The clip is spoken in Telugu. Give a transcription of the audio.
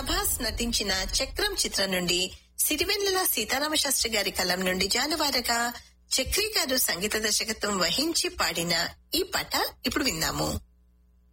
ప్రభాస్ నటించిన చక్రం చిత్రం నుండి సిరివెన్నెల సీతారామ శాస్త్రి గారి కలం నుండి జానువారగా చక్రి గారు సంగీత దర్శకత్వం వహించి పాడిన ఈ పాట ఇప్పుడు విన్నాము.